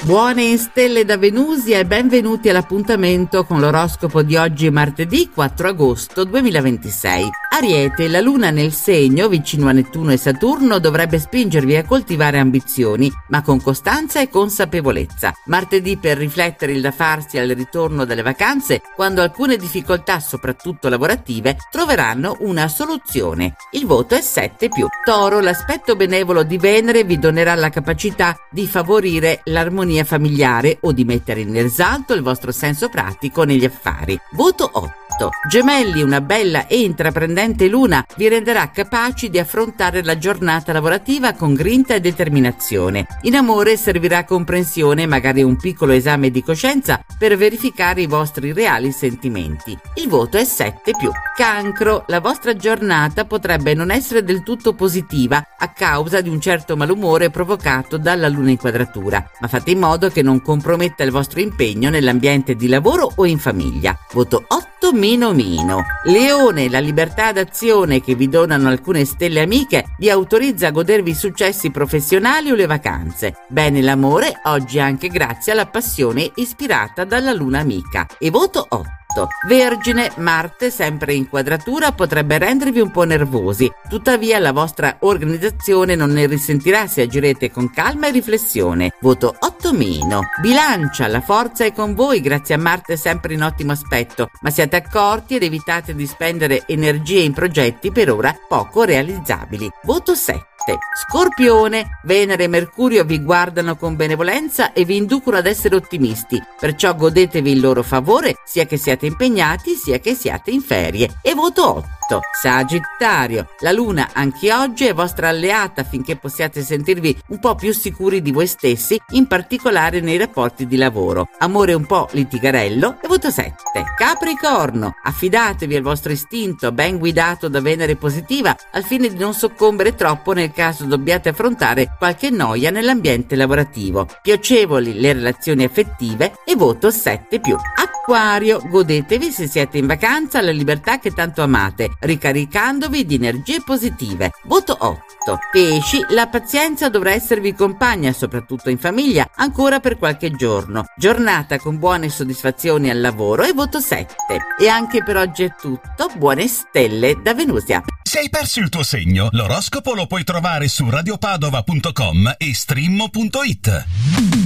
Buone stelle da Venusia e benvenuti all'appuntamento con l'oroscopo di oggi, martedì 4 agosto 2026. Ariete, la luna nel segno, vicino a Nettuno e Saturno, dovrebbe spingervi a coltivare ambizioni, ma con costanza e consapevolezza. Martedì per riflettere il da farsi al ritorno dalle vacanze, quando alcune difficoltà, soprattutto lavorative, troveranno una soluzione. Il voto è 7+. Toro, l'aspetto benevolo di Venere vi donerà la capacità di favorire l'armonia familiare o di mettere in risalto il vostro senso pratico negli affari. Voto 8. Gemelli, una bella e intraprendente luna vi renderà capaci di affrontare la giornata lavorativa con grinta e determinazione. In amore servirà comprensione e magari un piccolo esame di coscienza per verificare i vostri reali sentimenti. Il voto è 7+. Cancro, la vostra giornata potrebbe non essere del tutto positiva a causa di un certo malumore provocato dalla luna in quadratura, ma fate in modo che non comprometta il vostro impegno nell'ambiente di lavoro o in famiglia. Voto 8-. Leone, la libertà d'azione che vi donano alcune stelle amiche vi autorizza a godervi i successi professionali o le vacanze. Bene l'amore, oggi anche grazie alla passione ispirata dalla luna amica. E voto 8. Vergine, Marte, sempre in quadratura, potrebbe rendervi un po' nervosi, tuttavia la vostra organizzazione non ne risentirà se agirete con calma e riflessione. Voto 8-. Bilancia, la forza è con voi grazie a Marte sempre in ottimo aspetto, ma siate accorti ed evitate di spendere energie in progetti per ora poco realizzabili. Voto 7. Scorpione, Venere e Mercurio vi guardano con benevolenza e vi inducono ad essere ottimisti, perciò godetevi il loro favore sia che siate impegnati sia che siate in ferie. E voto 8. Sagittario, la luna anche oggi è vostra alleata affinché possiate sentirvi un po' più sicuri di voi stessi, in particolare nei rapporti di lavoro. Amore un po' litigarello. E voto 7. Capricorno, affidatevi al vostro istinto ben guidato da Venere positiva al fine di non soccombere troppo nel caso dobbiate affrontare qualche noia nell'ambiente lavorativo. Piacevoli le relazioni affettive. E voto 7+. Acquario, godetevi se siete in vacanza la libertà che tanto amate, ricaricandovi di energie positive. Voto 8. Pesci, la pazienza dovrà esservi compagna, soprattutto in famiglia, ancora per qualche giorno. Giornata con buone soddisfazioni al lavoro. E voto 7. E anche per oggi è tutto. Buone stelle da Venusia. Se hai perso il tuo segno, l'oroscopo lo puoi trovare su radiopadova.com e stream.it.